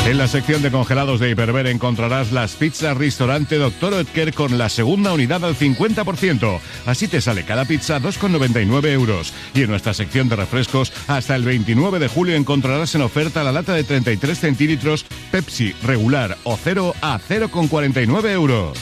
En la sección de congelados de Hiperver encontrarás las pizzas restaurante Dr. Oetker con la segunda unidad al 50%. Así te sale cada pizza 2,99 euros. Y en nuestra sección de refrescos, hasta el 29 de julio encontrarás en oferta la lata de 33 centilitros Pepsi regular o cero a 0,49 euros.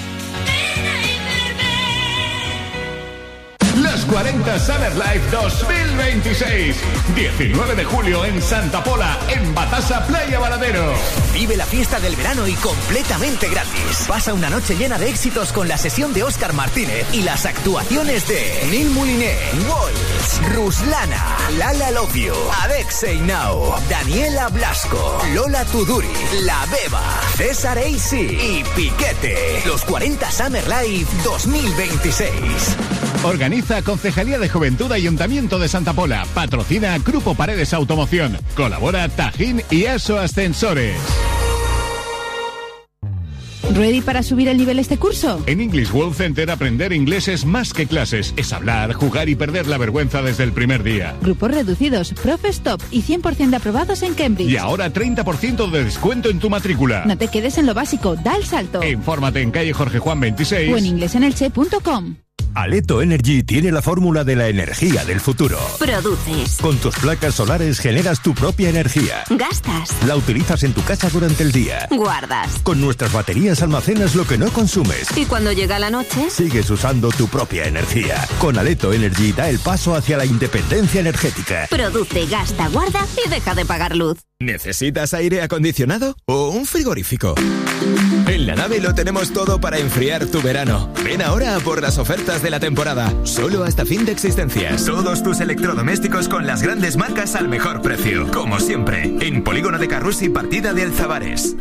Los 40 Summer Life 2026. 19 de julio en Santa Pola, en Batasa, Playa Varadero. Vive la fiesta del verano y completamente gratis. Pasa una noche llena de éxitos con la sesión de Óscar Martínez y las actuaciones de Neil Moliné, Walls, Ruslana, Lala Love You, Adexei Now, Daniela Blasco, Lola Tuduri, La Beba, César Eisi y Piquete. Los 40 Summer Life 2026. Organiza Concejalía de Juventud Ayuntamiento de Santa Pola. Patrocina Grupo Paredes Automoción. Colabora Tajín y ASO Ascensores. ¿Ready para subir el nivel este curso? En English World Center aprender inglés es más que clases. Es hablar, jugar y perder la vergüenza desde el primer día. Grupos reducidos, profes top y 100% de aprobados en Cambridge. Y ahora 30% de descuento en tu matrícula. No te quedes en lo básico, da el salto. Infórmate en calle Jorge Juan 26 o en inglesenelche.com. Aleto Energy tiene la fórmula de la energía del futuro. Produces. Con tus placas solares generas tu propia energía. Gastas. La utilizas en tu casa durante el día. Guardas. Con nuestras baterías almacenas lo que no consumes. Y cuando llega la noche, sigues usando tu propia energía. Con Aleto Energy da el paso hacia la independencia energética. Produce, gasta, guarda y deja de pagar luz. ¿Necesitas aire acondicionado o un frigorífico? En La Nave lo tenemos todo para enfriar tu verano. Ven ahora a por las ofertas de la temporada. Solo hasta fin de existencia. Todos tus electrodomésticos con las grandes marcas al mejor precio. Como siempre, en Polígono de Carrús y Partida de Alzabares.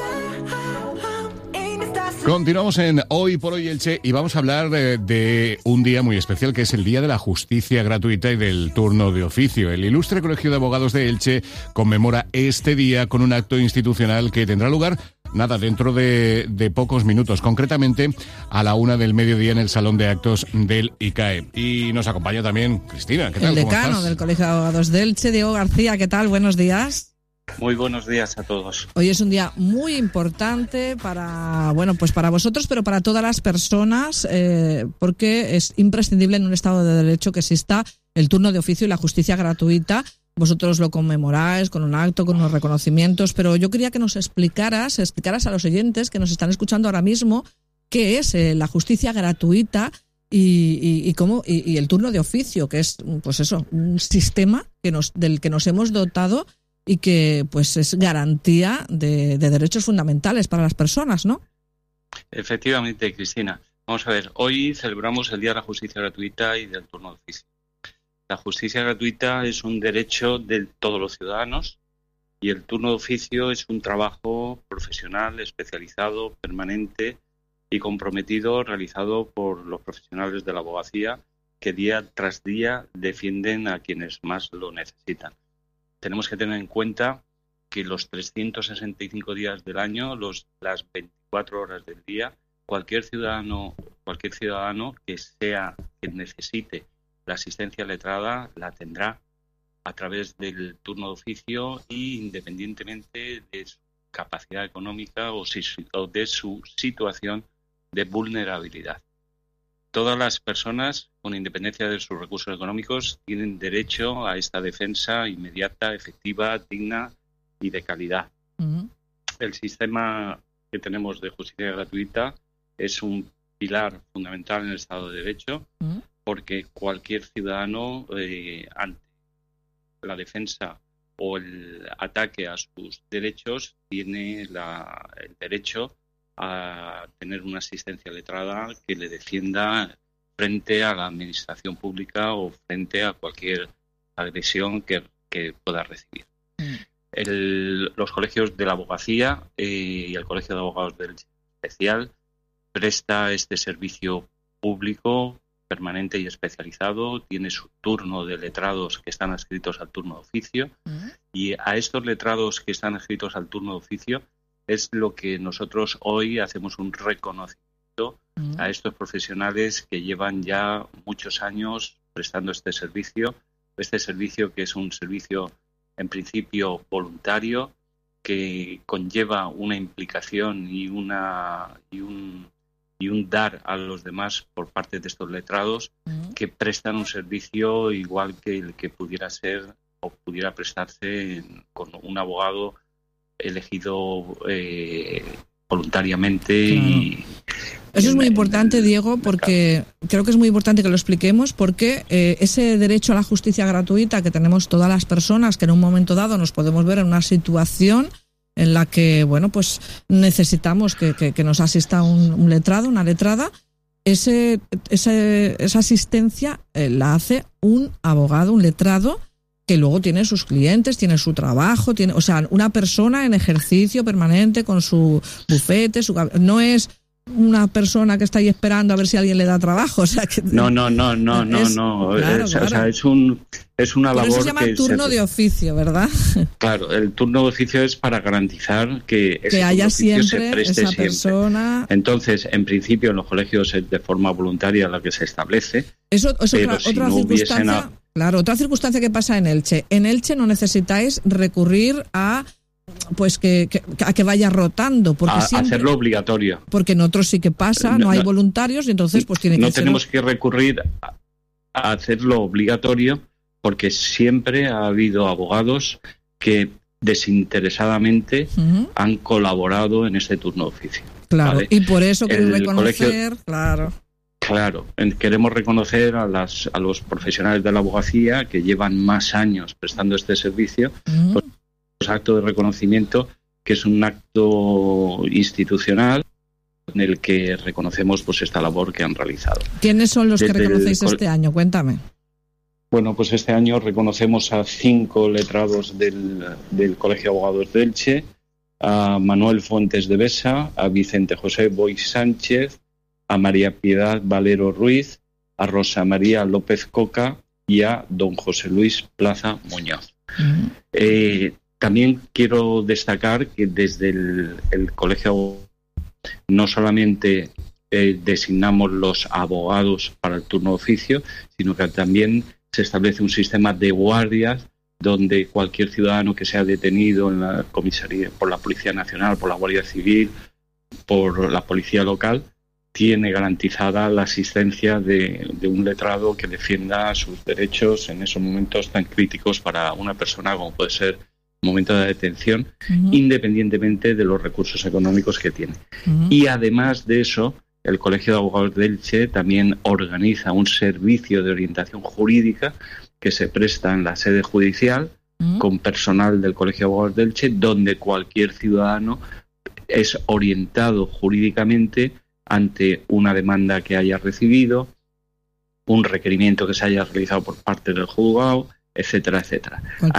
Continuamos en Hoy por Hoy Elche y vamos a hablar de un día muy especial que es el Día de la Justicia Gratuita y del Turno de Oficio. El Ilustre Colegio de Abogados de Elche conmemora este día con un acto institucional que tendrá lugar dentro de pocos minutos, concretamente a la 1 del mediodía en el Salón de Actos del ICAE. Y nos acompaña también Cristina. ¿Qué tal? El decano del Colegio de Abogados de Elche, Diego García. ¿Qué tal? Buenos días. Muy buenos días a todos. Hoy es un día muy importante para vosotros, pero para todas las personas, porque es imprescindible en un Estado de Derecho que exista el turno de oficio y la justicia gratuita. Vosotros lo conmemoráis con un acto, con unos reconocimientos, pero yo quería que nos explicaras a los oyentes que nos están escuchando ahora mismo qué es la justicia gratuita y cómo y el turno de oficio, que es pues eso, un sistema del que nos hemos dotado y que pues es garantía de derechos fundamentales para las personas, ¿no? Efectivamente, Cristina. Vamos a ver, hoy celebramos el Día de la Justicia Gratuita y del Turno de Oficio. La justicia gratuita es un derecho de todos los ciudadanos y el turno de oficio es un trabajo profesional, especializado, permanente y comprometido realizado por los profesionales de la abogacía que día tras día defienden a quienes más lo necesitan. Tenemos que tener en cuenta que los 365 días del año, las 24 horas del día, cualquier ciudadano que necesite la asistencia letrada la tendrá a través del turno de oficio y independientemente de su capacidad económica o de su situación de vulnerabilidad. Todas las personas, con independencia de sus recursos económicos, tienen derecho a esta defensa inmediata, efectiva, digna y de calidad. Uh-huh. El sistema que tenemos de justicia gratuita es un pilar fundamental en el Estado de Derecho, uh-huh, porque cualquier ciudadano, ante la defensa o el ataque a sus derechos, tiene el derecho a tener una asistencia letrada que le defienda frente a la administración pública o frente a cualquier agresión que pueda recibir. Los colegios de la abogacía y el Colegio de Abogados del Especial presta este servicio público permanente y especializado, tiene su turno de letrados que están adscritos al turno de oficio, y a estos letrados que están adscritos al turno de oficio es lo que nosotros hoy hacemos un reconocimiento a estos profesionales que llevan ya muchos años prestando este servicio que es un servicio en principio voluntario, que conlleva una implicación y un dar a los demás por parte de estos letrados que prestan un servicio igual que el que pudiera ser o pudiera prestarse con un abogado elegido voluntariamente. Claro. Eso es muy importante, Diego, porque creo que es muy importante que lo expliquemos, porque ese derecho a la justicia gratuita que tenemos todas las personas, que en un momento dado nos podemos ver en una situación en la que, bueno, pues necesitamos que nos asista un letrado, una letrada, esa asistencia la hace un abogado, un letrado, que luego tiene sus clientes, tiene su trabajo, o sea, una persona en ejercicio permanente con su bufete, no es una persona que está ahí esperando a ver si alguien le da trabajo, o sea que no. Claro, claro. O sea, es una labor. Por eso se llama turno de oficio, ¿verdad? Claro, el turno de oficio es para garantizar que ese haya siempre se preste esa persona. Entonces, en principio, en los colegios es de forma voluntaria la que se establece. Eso es pero otra circunstancia. Claro, otra circunstancia que pasa en Elche. En Elche no necesitáis recurrir a que vaya rotando, porque siempre, hacerlo obligatorio. Porque en otros sí que pasa, no hay voluntarios y entonces pues tiene que ser. No tenemos que recurrir a hacerlo obligatorio, porque siempre ha habido abogados que desinteresadamente han colaborado en este turno de oficio. Claro, ¿vale? Y por eso queréis reconocer, Claro, queremos reconocer a los profesionales de la abogacía que llevan más años prestando este servicio, pues, acto de reconocimiento, que es un acto institucional en el que reconocemos pues esta labor que han realizado. ¿Quiénes son los que reconocéis este año? Cuéntame. Bueno, pues este año reconocemos a 5 letrados del Colegio de Abogados de Elche, a Manuel Fuentes de Besa, a Vicente José Boy Sánchez, a María Piedad Valero Ruiz, a Rosa María López Coca y a don José Luis Plaza Muñoz. También quiero destacar que desde el Colegio no solamente designamos los abogados para el turno de oficio, sino que también se establece un sistema de guardias donde cualquier ciudadano que sea detenido en la comisaría por la Policía Nacional, por la Guardia Civil, por la Policía Local, tiene garantizada la asistencia de un letrado que defienda sus derechos en esos momentos tan críticos para una persona como puede ser el momento de la detención, independientemente de los recursos económicos que tiene. Y además de eso, el Colegio de Abogados de Elche también organiza un servicio de orientación jurídica que se presta en la sede judicial con personal del Colegio de Abogados de Elche, donde cualquier ciudadano es orientado jurídicamente ante una demanda que haya recibido, un requerimiento que se haya realizado por parte del juzgado, etcétera, etcétera.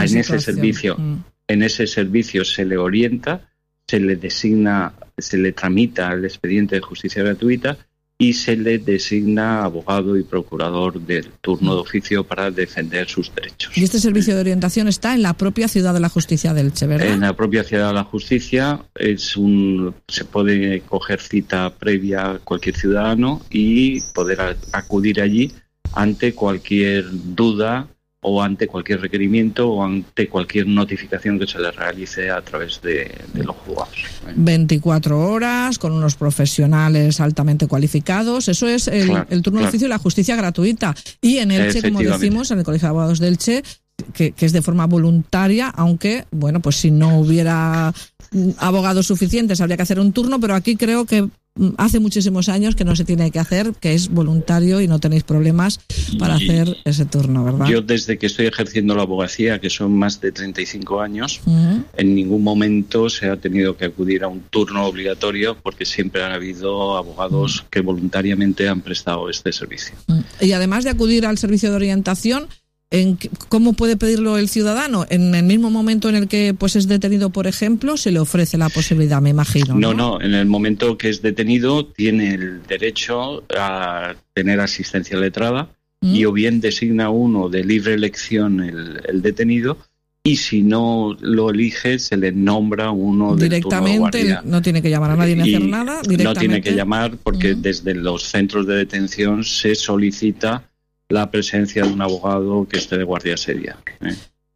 En ese servicio se le orienta, se le designa, se le tramita el expediente de justicia gratuita y se le designa abogado y procurador del turno de oficio para defender sus derechos. Y este servicio de orientación está en la propia Ciudad de la Justicia de Elche, ¿verdad? En la propia Ciudad de la Justicia se puede coger cita previa a cualquier ciudadano y poder acudir allí ante cualquier duda o ante cualquier requerimiento o ante cualquier notificación que se le realice a través de los juzgados. 24 horas, con unos profesionales altamente cualificados. Eso es el turno de oficio y la justicia gratuita. Y en Elche, como decimos, en el Colegio de Abogados de Elche, que es de forma voluntaria, aunque, bueno, pues si no hubiera abogados suficientes habría que hacer un turno, pero aquí creo que hace muchísimos años que no se tiene que hacer, que es voluntario y no tenéis problemas para hacer ese turno, ¿verdad? Yo desde que estoy ejerciendo la abogacía, que son más de 35 años, en ningún momento se ha tenido que acudir a un turno obligatorio porque siempre han habido abogados que voluntariamente han prestado este servicio. Y además de acudir al servicio de orientación, ¿cómo puede pedirlo el ciudadano? En el mismo momento en el que pues es detenido, por ejemplo, se le ofrece la posibilidad, me imagino. No, en el momento que es detenido tiene el derecho a tener asistencia letrada y o bien designa uno de libre elección el detenido, y si no lo elige se le nombra uno del turno de guardia. Directamente, no tiene que llamar a nadie ni hacer nada. No tiene que llamar porque desde los centros de detención se solicita la presencia de un abogado que esté de guardia seria.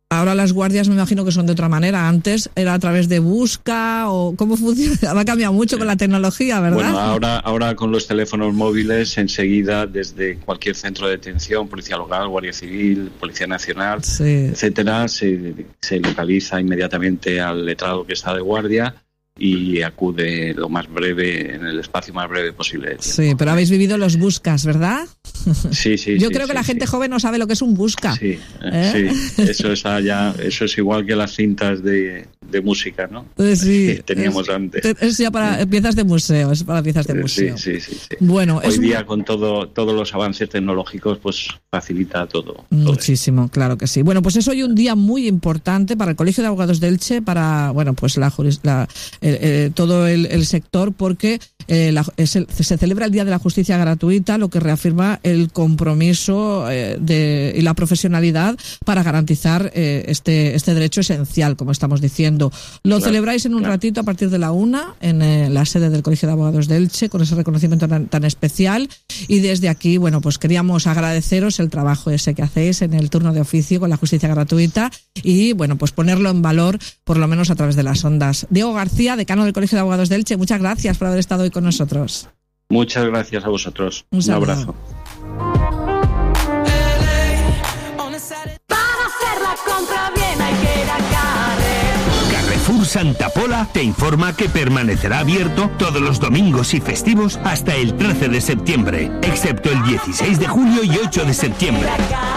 Ahora las guardias me imagino que son de otra manera. Antes era a través de busca o cómo funciona. Ha cambiado mucho con la tecnología, ¿verdad? Bueno, ahora con los teléfonos móviles, enseguida desde cualquier centro de detención, Policía Local, Guardia Civil, Policía Nacional, etcétera, se localiza inmediatamente al letrado que está de guardia y acude lo más breve, en el espacio más breve posible. Sí, pero habéis vivido los buscas, ¿verdad? Sí. Yo creo que la gente joven no sabe lo que es un busca. Sí, eso es igual que las cintas de música, ¿no? Sí. Que teníamos antes. Es ya para piezas de museo, Sí. Bueno, hoy día con todos los avances tecnológicos, pues facilita todo. Muchísimo, todo. Claro que sí. Bueno, pues es hoy un día muy importante para el Colegio de Abogados de Elche, para, bueno, pues todo el sector, porque se celebra el Día de la Justicia Gratuita, lo que reafirma el compromiso y la profesionalidad para garantizar este derecho esencial, como estamos diciendo. Lo celebráis en un ratito a partir de la 1 en la sede del Colegio de Abogados de Elche, con ese reconocimiento tan especial, y desde aquí, bueno, pues queríamos agradeceros el trabajo ese que hacéis en el turno de oficio con la justicia gratuita y, bueno, pues ponerlo en valor, por lo menos a través de las ondas. Diego García, decano del Colegio de Abogados de Elche, muchas gracias por haber estado hoy con nosotros. Muchas gracias a vosotros. Un abrazo. Carrefour Santa Pola te informa que permanecerá abierto todos los domingos y festivos hasta el 13 de septiembre, excepto el 16 de julio y 8 de septiembre.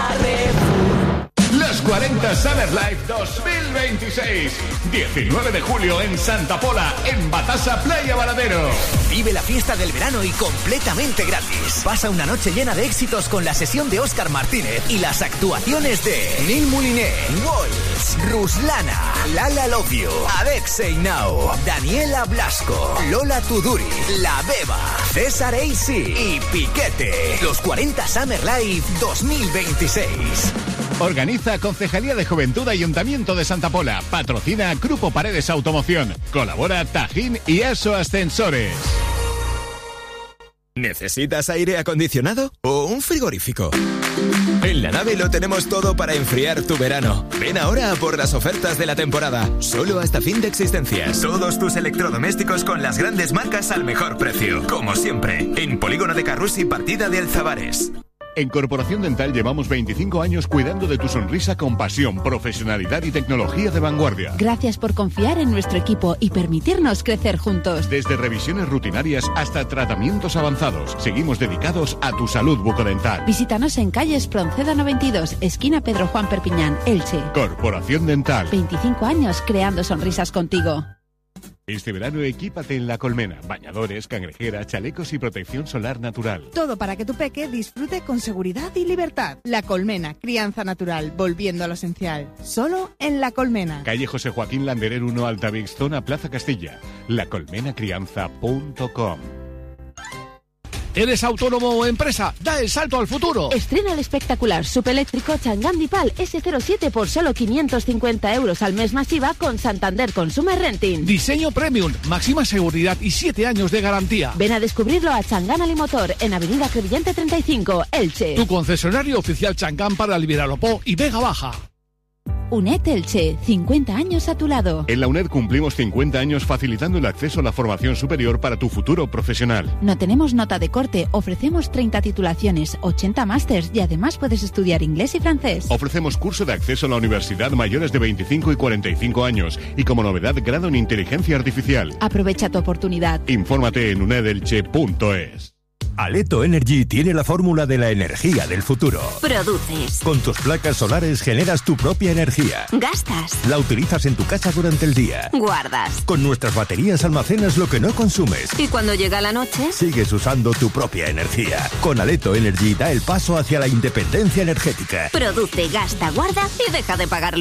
Los 40 Summer Life 2026. 19 de julio en Santa Pola, en Batasa, Playa Varadero. Vive la fiesta del verano y completamente gratis. Pasa una noche llena de éxitos con la sesión de Óscar Martínez y las actuaciones de Neil Mouliné, Walls, Ruslana, Lala Love You, Adexei Now, Daniela Blasco, Lola Tuduri, La Beba, César AC y Piquete. Los 40 Summer Life 2026. Organiza Concejalía de Juventud Ayuntamiento de Santa Pola. Patrocina Grupo Paredes Automoción. Colabora Tajín y ASO Ascensores. ¿Necesitas aire acondicionado o un frigorífico? En La Nave lo tenemos todo para enfriar tu verano. Ven ahora a por las ofertas de la temporada. Solo hasta fin de existencias. Todos tus electrodomésticos con las grandes marcas al mejor precio. Como siempre, en Polígono de Carrús y Partida de Alzabares. En Corporación Dental llevamos 25 años cuidando de tu sonrisa con pasión, profesionalidad y tecnología de vanguardia. Gracias por confiar en nuestro equipo y permitirnos crecer juntos. Desde revisiones rutinarias hasta tratamientos avanzados, seguimos dedicados a tu salud bucodental. Visítanos en calle Espronceda 92, esquina Pedro Juan Perpiñán, Elche. Corporación Dental. 25 años creando sonrisas contigo. Este verano equípate en La Colmena. Bañadores, cangrejeras, chalecos y protección solar natural. Todo para que tu peque disfrute con seguridad y libertad. La Colmena, crianza natural, volviendo a lo esencial. Solo en La Colmena. Calle José Joaquín Landerer 1, Altavix, zona Plaza Castilla. lacolmenacrianza.com. ¿Eres autónomo o empresa? ¡Da el salto al futuro! Estrena el espectacular subeléctrico Changán Dipal S07 por solo 550 euros al mes masiva con Santander Consumer Renting. Diseño premium, máxima seguridad y 7 años de garantía. Ven a descubrirlo a Changán Alimotor en Avenida Crevillente 35, Elche. Tu concesionario oficial Changán para el Viralopó y Vega Baja. UNED Elche, 50 años a tu lado. En la UNED cumplimos 50 años facilitando el acceso a la formación superior para tu futuro profesional. No tenemos nota de corte, ofrecemos 30 titulaciones, 80 másters y además puedes estudiar inglés y francés. Ofrecemos curso de acceso a la universidad mayores de 25 y 45 años y como novedad grado en inteligencia artificial. Aprovecha tu oportunidad. Infórmate en unedelche.es. Aleto Energy tiene la fórmula de la energía del futuro. Produces. Con tus placas solares generas tu propia energía. Gastas. La utilizas en tu casa durante el día. Guardas. Con nuestras baterías almacenas lo que no consumes. Y cuando llega la noche, sigues usando tu propia energía. Con Aleto Energy da el paso hacia la independencia energética. Produce, gasta, guarda y deja de pagar luz.